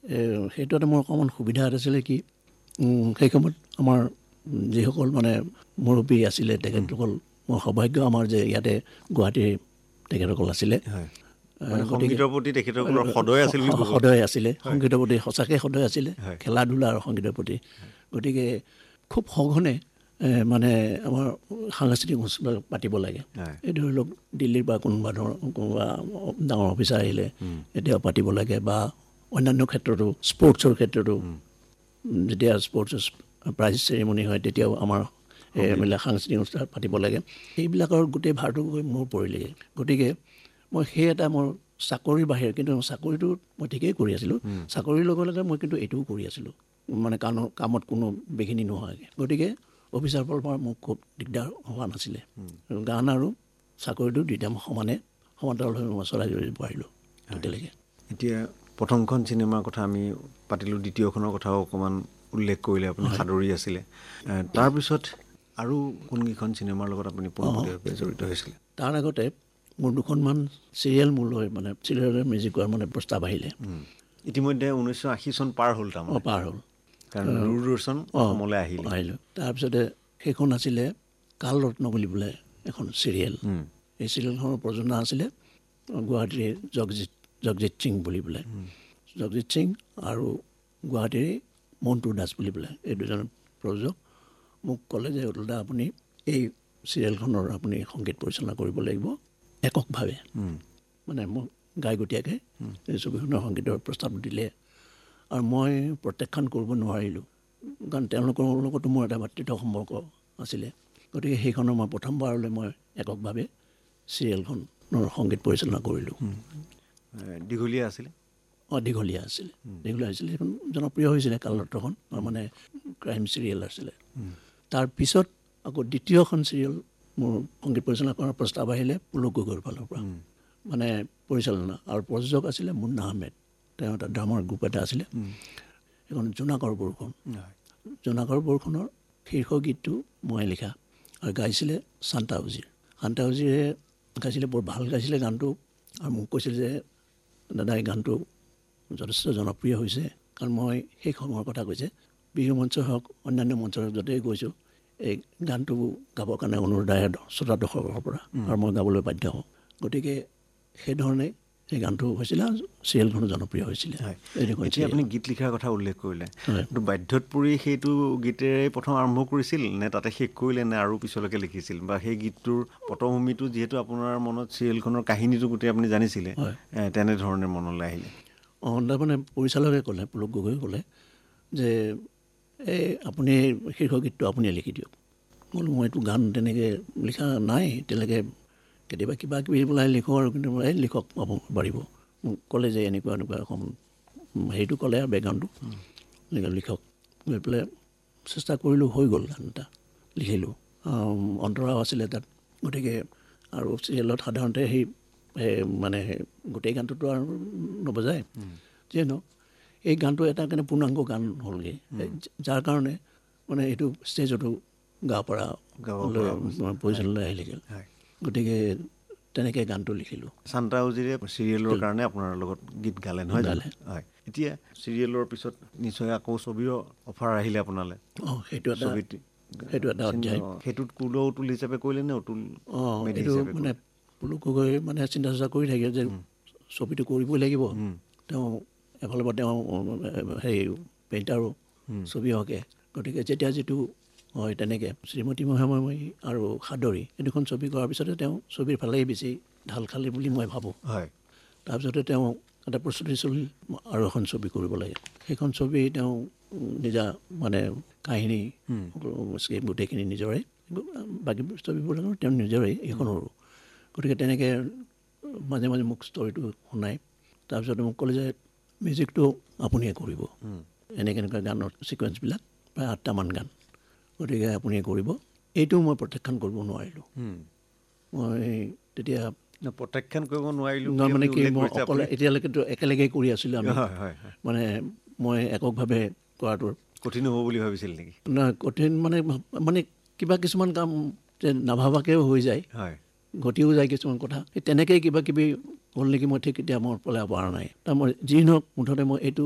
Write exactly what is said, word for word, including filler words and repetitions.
সেইটো এটা মোৰ অকণমান সুবিধা আছিলে কি সেই সময়ত আমাৰ যিসকল মানে মুৰব্বী আছিলে তেখেতসকল মোৰ সৌভাগ্য আমাৰ যে ইয়াতে গুৱাহাটীৰ তেখেতসকল আছিলে সংগীতৰ প্ৰতি তেখেতসকলৰ সদয় আছিল সদয় আছিলে সংগীতৰ প্ৰতি সঁচাকৈ সদয় আছিলে খেলা ধূলা আৰু সংগীতৰ প্ৰতি গতিকে খুব সঘনে মানে আমাৰ সাংস্কৃতিক অনুষ্ঠান পাতিব লাগে এই ধৰি লওক দিল্লীৰ পৰা কোনোবা ধৰণৰ কোনোবা ডাঙৰ অফিচাৰ আহিলে এতিয়াও পাতিব লাগে বা অন্যান্য ক্ষেত্ৰতো স্পৰ্টছৰ ক্ষেত্ৰতো যেতিয়া স্পৰ্টছ প্ৰাইজ চেৰিমনি হয় তেতিয়াও আমাৰ এইবিলাক সাংস্কৃতিক অনুষ্ঠান পাতিব লাগে সেইবিলাকৰ গোটেই ভাৰটো গৈ মোৰ পৰিলেগৈ গতিকে মই সেই এটা মোৰ চাকৰিৰ বাহিৰে কিন্তু চাকৰিটো মই ঠিকেই কৰি আছিলোঁ চাকৰিৰ লগে লগে মই কিন্তু এইটোও কৰি আছিলোঁ মানে কামৰ কামত কোনো বেখিনি নোহোৱাকৈ গতিকে অফিচাৰ ফালৰ পৰা মোক খুব দিগদাৰ হোৱা নাছিলে গান আৰু চাকৰিটো দুইটা মই সমানে সমান্তৰালভাৱে মই চলাই যাব পাৰিলোঁ তেতিয়ালৈকে এতিয়া প্ৰথমখন চিনেমাৰ কথা আমি পাতিলোঁ দ্বিতীয়খনৰ কথাও অকণমান উল্লেখ কৰিলে আপুনি সাদৰী আছিলে তাৰপিছত আৰু কোনকেইখন চিনেমাৰ লগত আপুনি পোনপটীয়াভাৱে জড়িত হৈছিলে তাৰ আগতে মোৰ দুখনমান চিৰিয়েল মোলৈ মানে চিৰিয়েলৰ মিউজিক কৰাৰ মানে প্ৰস্তাৱ আহিলে ইতিমধ্যে ঊনৈছশ আশী চন পাৰ হ'ল তাৰমানে অঁ পাৰ হ'ল কাৰণ দূৰদৰ্শন অসমলৈ আহিলে আহিলোঁ তাৰপিছতে সেইখন আছিলে কালৰত্ন বুলি বোলে এখন চিৰিয়েল এই চিৰিয়েলখনৰ প্ৰযোজনা আছিলে গুৱাহাটীৰ জগজিৎ জগজিৎ সিং বুলি বোলে জগজিৎ সিং আৰু গুৱাহাটীৰ মণ্টু দাস বুলি বোলে এই দুজন প্ৰযোজক মোক ক'লে যে অতুল দা আপুনি এই চিৰিয়েলখনৰ আপুনি সংগীত পৰিচালনা কৰিব লাগিব এককভাৱে মানে মোক গায়কতীয়াকৈ এই ছবিখনৰ সংগীতৰ প্ৰস্তাৱ দিলে আৰু মই প্ৰত্যাখ্যান কৰিব নোৱাৰিলোঁ কাৰণ তেওঁলোকৰ লগতো মোৰ এটা ভাতৃত্ব সম্পৰ্ক আছিলে গতিকে সেইখনৰ মই প্ৰথমবাৰলৈ মই এককভাৱে চিৰিয়েলখনৰ সংগীত পৰিচালনা কৰিলোঁ দীঘলীয়া আছিলে অঁ দীঘলীয়া আছিলে দীঘলীয়া আছিলে সেইখন জনপ্ৰিয় হৈছিলে কালৰত্নখন মানে ক্ৰাইম চিৰিয়েল আছিলে তাৰপিছত আকৌ দ্বিতীয়খন চিৰিয়েল মোৰ সংগীত পৰিচালনা কৰাৰ প্ৰস্তাৱ আহিলে পুলক গগৈৰ ফালৰ পৰা মানে পৰিচালনা আৰু প্ৰযোজক আছিলে মুন্না আহমেদ তেওঁ এটা ড্ৰামাৰ গ্ৰুপ এটা আছিলে সেইখন জোনাকৰ বৰষুণ জোনাকৰ বৰষুণৰ শীৰ্ষ গীতটো মই লিখা আৰু গাইছিলে শান্তা উজিৰ শান্তা উজিৰে গাইছিলে বৰ ভাল গাইছিলে গানটো আৰু মোক কৈছিলে যে দাদা এই গানটো যথেষ্ট জনপ্ৰিয় হৈছে কাৰণ মই সেই সময়ৰ কথা কৈছে বিহু মঞ্চ হওক অন্যান্য মঞ্চৰ য'তেই গৈছোঁ এই গানটো গাবৰ কাৰণে অনুৰোধ আহে শ্ৰোতা দৰ্শকৰ পৰা আৰু মই গাবলৈ বাধ্য হওঁ গতিকে সেইধৰণে সেই গানটো হৈছিলে আৰু চিৰিয়েলখনো জনপ্ৰিয় হৈছিলে এতিয়া আপুনি গীত লিখাৰ কথা উল্লেখ কৰিলে কিন্তু বাধ্যত পৰি সেইটো গীতেৰে প্ৰথম আৰম্ভ কৰিছিল নে তাতে শেষ কৰিলে নে আৰু পিছলৈকে লিখিছিল বা সেই গীতটোৰ পটভূমিটো যিহেতু আপোনাৰ মনত চিৰিয়েলখনৰ কাহিনীটো গোটেই আপুনি জানিছিলে তেনেধৰণে মনলৈ আহিলে অঁ তাৰমানে পৰিচালকে ক'লে পুলক গগৈ ক'লে যে এই আপুনি শীৰ্ষ গীতটো আপুনিয়ে লিখি দিয়ক বোলো মই এইটো গান তেনেকৈ লিখা নাই এতিয়ালৈকে কেতিয়াবা কিবা কিবি পেলাই লিখোঁ আৰু কিন্তু এই লিখক পাব পাৰিব মোক ক'লে যে এনেকুৱা এনেকুৱা এখন হেৰিটো ক'লে আৰু বেকগ্ৰাউণ্ডটো এনেকৈ লিখক গৈ পেলাই চেষ্টা কৰিলোঁ হৈ গ'ল গান এটা লিখিলোঁ অন্তৰাও আছিলে তাত গতিকে আৰু চিৰিয়েলত সাধাৰণতে সেই মানে গোটেই গানটোতো আৰু নবজায় যিহেতু এই গানটো এটা কাৰণে পূৰ্ণাংগ গান হ'লগৈ যাৰ কাৰণে মানে এইটো ষ্টেজতো গাব পৰা পজিশ্যনলৈ আহিলেগৈ গতিকে তেনেকৈ গানটো লিখিলোঁ শান্তা উজিৰে চিৰিয়েলৰ কাৰণে আপোনাৰ লগত গীত গালে নহয় গালে হয় এতিয়া চিৰিয়েলৰ পিছত নিশ্চয় আকৌ ছবিও অফাৰ আহিলে আপোনালৈ অঁ সেইটো এটা ছবিত সেইটো এটা অধ্যায় সেইটোত কুলো অতুল হিচাপে কৰিলে নে অতুল অঁ এইটো মানে পুলক গগৈ মানে চিন্তা চৰ্চা কৰি থাকে যে ছবিটো কৰিবই লাগিব তেওঁ এফালৰ পৰা তেওঁ হেৰি পেইণ্টাৰো ছবি অঁকে গতিকে যেতিয়া যিটো হয় তেনেকৈ শ্ৰীমতী মহাময়ী আৰু সাদৰী এই দুখন ছবি কৰাৰ পিছতে তেওঁ ছবিৰ ফালেই বেছি ঢাল খালে বুলি মই ভাবোঁ হয় তাৰপিছতে তেওঁ এটা প্ৰস্তুতি চলি আৰু এখন ছবি কৰিব লাগে সেইখন ছবি তেওঁ নিজা মানে কাহিনী গোটেইখিনি নিজৰে বাকী ছবিবোৰ তেওঁ নিজৰে এইখনৰো গতিকে তেনেকৈ মাজে মাজে মোক ষ্টৰিটো শুনাই তাৰপিছতে মোক ক'লে যে মিউজিকটো আপুনিয়ে কৰিব এনেকৈ এনেকুৱা গানৰ ছিকুৱেঞ্চবিলাক প্ৰায় আঠটামান গান গতিকে আপুনিয়ে কৰিব এইটো মই প্ৰত্যাখ্যান কৰিব নোৱাৰিলোঁ মই তেতিয়া প্ৰত্যাখ্যান কৰিব নোৱাৰিলোঁ মানে কি মই অকলে এতিয়ালৈকেতো একেলগে কৰি আছিলোঁ আমি মানে মই এককভাৱে কৰাটো কঠিন হ'ব বুলি ভাবিছিল নেকি নহয় কঠিন মানে মানে কিবা কিছুমান কাম যে নাভাবাকৈও হৈ যায় ঘটিও যায় কিছুমান কথা সেই তেনেকেই কিবা কিবি হ'ল নেকি মই ঠিক এতিয়া মোৰ পেলাব পৰা নাই তাৰ মই যি নহওক মুঠতে মই এইটো